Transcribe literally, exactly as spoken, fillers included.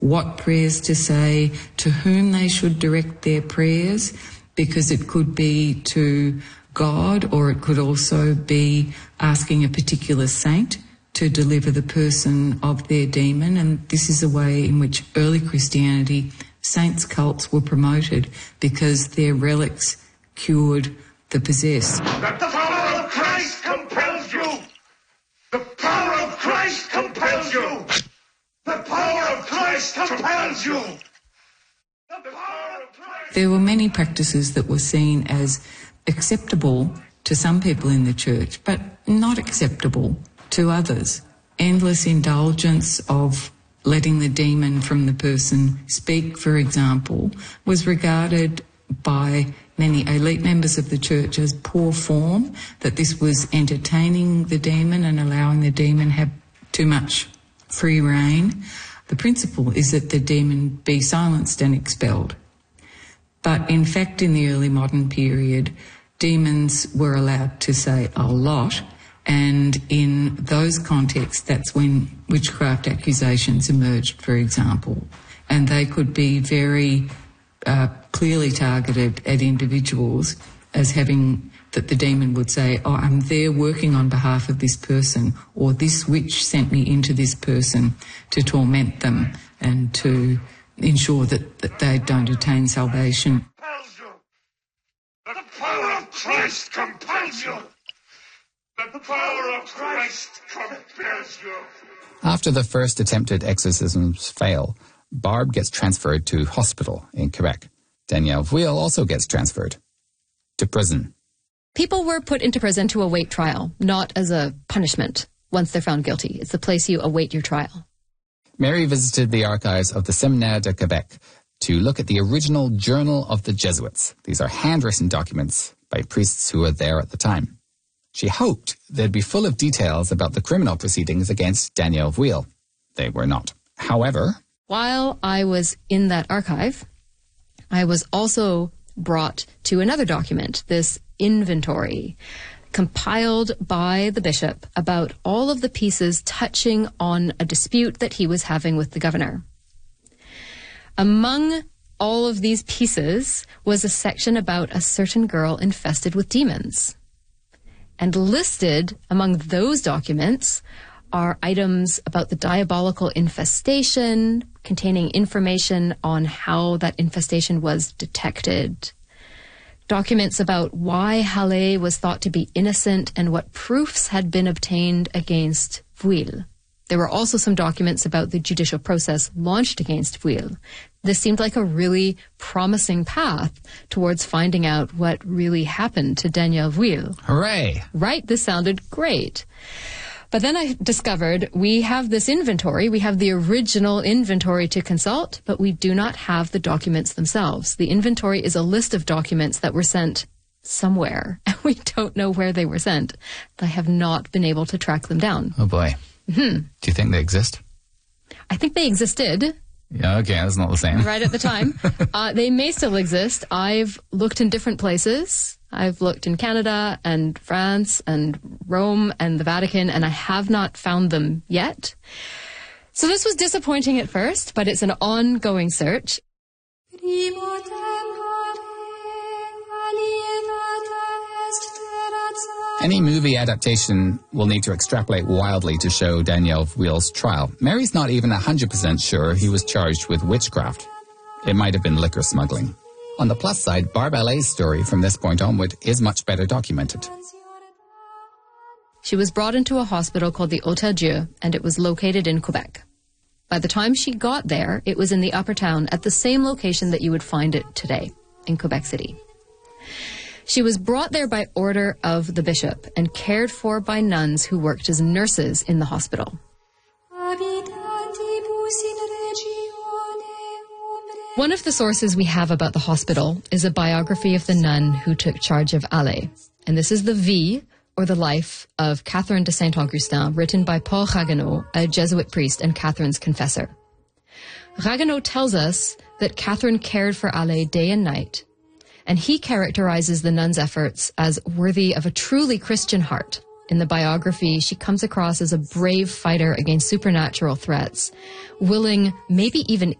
what prayers to say, to whom they should direct their prayers, because it could be to God or it could also be asking a particular saint to deliver the person of their demon. And this is a way in which early Christianity, saints' cults were promoted because their relics cured the possessed. The power of Christ compels you! The power of Christ compels you! The power of Christ compels you! The power of Christ... There were many practices that were seen as acceptable to some people in the church, but not acceptable to others. Endless indulgence of letting the demon from the person speak, for example, was regarded by many elite members of the church as poor form, that this was entertaining the demon and allowing the demon have too much free rein. The principle is that the demon be silenced and expelled. But in fact, in the early modern period, demons were allowed to say a lot, and in those contexts, that's when witchcraft accusations emerged, for example, and they could be very uh, clearly targeted at individuals as having, that the demon would say, oh, I'm there working on behalf of this person, or this witch sent me into this person to torment them and to ensure that, that they don't attain salvation. The power of Christ compels you! The power of Christ compels you! After the first attempted exorcisms fail, Barbe gets transferred to hospital in Quebec. Danielle Vuille also gets transferred to prison. People were put into prison to await trial, not as a punishment once they're found guilty. It's the place you await your trial. Mary visited the archives of the Séminaire de Québec to look at the original Journal of the Jesuits. These are handwritten documents by priests who were there at the time. She hoped they'd be full of details about the criminal proceedings against Danielle Vuille. They were not. However, while I was in that archive, I was also brought to another document, this inventory, compiled by the bishop about all of the pieces touching on a dispute that he was having with the governor. Among all of these pieces was a section about a certain girl infested with demons. And listed among those documents are items about the diabolical infestation, containing information on how that infestation was detected. Documents about why Hallé was thought to be innocent and what proofs had been obtained against Vuille. There were also some documents about the judicial process launched against Vuille. This seemed like a really promising path towards finding out what really happened to Danielle Vuille. Hooray! Right, this sounded great. But then I discovered we have this inventory, we have the original inventory to consult, but we do not have the documents themselves. The inventory is a list of documents that were sent somewhere, and we don't know where they were sent. I have not been able to track them down. Oh boy. Mm-hmm. Do you think they exist? I think they existed. Yeah, okay, that's not the same. Right at the time. uh, they may still exist. I've looked in different places. I've looked in Canada and France and Rome and the Vatican, and I have not found them yet. So this was disappointing at first, but it's an ongoing search. Any movie adaptation will need to extrapolate wildly to show Danielle Vuille's trial. Mary's not even one hundred percent sure he was charged with witchcraft. It might have been liquor smuggling. On the plus side, Barbe Hallé's story from this point onward is much better documented. She was brought into a hospital called the Hôtel Dieu, and it was located in Quebec. By the time she got there, it was in the upper town at the same location that you would find it today, in Quebec City. She was brought there by order of the bishop and cared for by nuns who worked as nurses in the hospital. One of the sources we have about the hospital is a biography of the nun who took charge of Hallé. And this is the Vie, or the life, of Catherine de Saint-Augustin, written by Paul Ragueneau, a Jesuit priest and Catherine's confessor. Ragueneau tells us that Catherine cared for Hallé day and night, and he characterizes the nun's efforts as worthy of a truly Christian heart, in the biography, she comes across as a brave fighter against supernatural threats, willing, maybe even